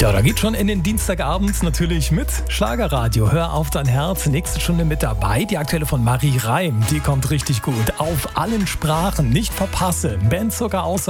Ja, da geht schon in den Dienstagabend natürlich mit Schlagerradio. Hör auf dein Herz. Nächste Stunde mit dabei. Die aktuelle von Marie Reim. Die kommt richtig gut. Auf allen Sprachen. Nicht verpasse. Ben Zucker aus